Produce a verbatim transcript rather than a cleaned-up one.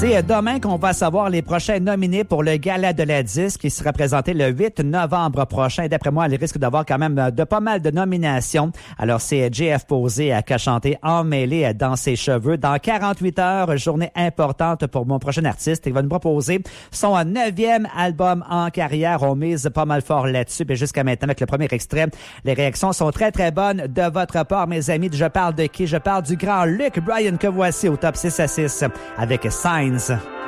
C'est demain qu'on va savoir les prochains nominés pour le Gala de la disque qui sera présenté le huit novembre prochain. D'après moi, il risque d'avoir quand même de pas mal de nominations. Alors, c'est J F Posé qui a chanté Emmêlé dans ses cheveux. Dans quarante-huit heures, journée importante pour mon prochain artiste. Il va nous proposer son neuvième album en carrière. On mise pas mal fort là-dessus. Et jusqu'à maintenant, avec le premier extrait, les réactions sont très, très bonnes de votre part, mes amis. Je parle de qui? Je parle du grand Luke Bryan que voici au top six à six avec Signs.